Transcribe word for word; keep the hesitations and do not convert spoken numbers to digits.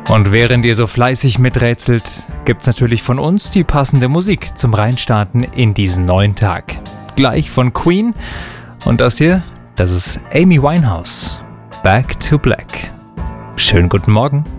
Und während ihr so fleißig miträtselt, gibt's natürlich von uns die passende Musik zum Reinstarten in diesen neuen Tag. Gleich von Queen. Und das hier, das ist Amy Winehouse. Back to Black. Schönen guten Morgen.